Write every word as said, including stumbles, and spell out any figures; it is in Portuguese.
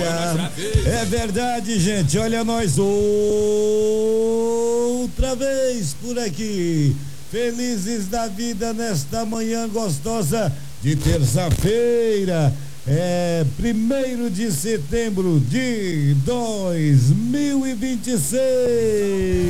É verdade, gente. Olha nós outra vez por aqui. Felizes da vida nesta manhã gostosa de terça-feira. É primeiro de setembro de dois mil e vinte e seis.